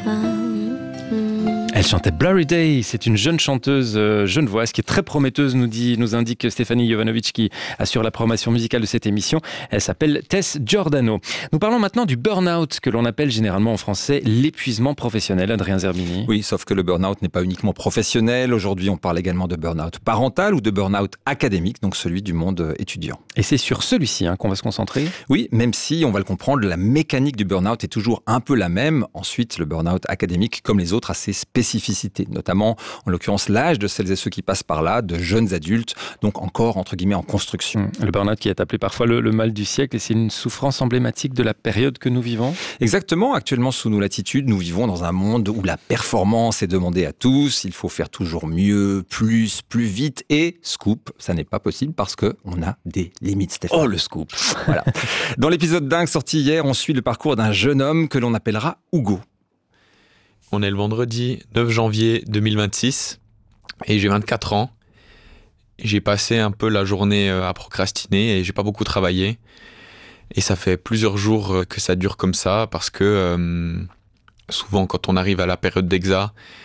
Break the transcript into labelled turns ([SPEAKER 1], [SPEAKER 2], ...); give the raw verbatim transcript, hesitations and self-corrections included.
[SPEAKER 1] Elle chantait Blurry Day, c'est une jeune chanteuse euh, genevoise qui est très prometteuse, nous, dit, nous indique Stéphanie Jovanovic qui assure la programmation musicale de cette émission. Elle s'appelle Tess Giordano. Nous parlons maintenant du burn-out, que l'on appelle généralement en français l'épuisement professionnel. Adrien Zerbini.
[SPEAKER 2] Oui, sauf que le burn-out n'est pas uniquement professionnel. Aujourd'hui, on parle également de burn-out parental ou de burn-out académique, donc celui du monde étudiant.
[SPEAKER 1] Et c'est sur celui-ci hein, qu'on va se concentrer.
[SPEAKER 2] Oui, même si, on va le comprendre, la mécanique du burn-out est toujours un peu la même. Ensuite, le burn-out académique, comme les autres, a ses spécificités, notamment en l'occurrence l'âge de celles et ceux qui passent par là, de jeunes adultes, donc encore entre guillemets en construction.
[SPEAKER 1] Le burn-out qui est appelé parfois le, le mal du siècle, et c'est une souffrance emblématique de la période que nous vivons.
[SPEAKER 2] Exactement, actuellement sous nos latitudes, nous vivons dans un monde où la performance est demandée à tous, il faut faire toujours mieux, plus, plus vite, et scoop, ça n'est pas possible parce qu'on a des limites, Stéphane.
[SPEAKER 1] Oh le scoop.
[SPEAKER 2] Voilà. Dans l'épisode dingue sorti hier, on suit le parcours d'un jeune homme que l'on appellera Hugo.
[SPEAKER 3] On est le vendredi neuf janvier deux mille vingt-six et j'ai vingt-quatre ans. J'ai passé un peu la journée à procrastiner et j'ai pas beaucoup travaillé. Et ça fait plusieurs jours que ça dure comme ça parce que euh, souvent quand on arrive à la période d'exa,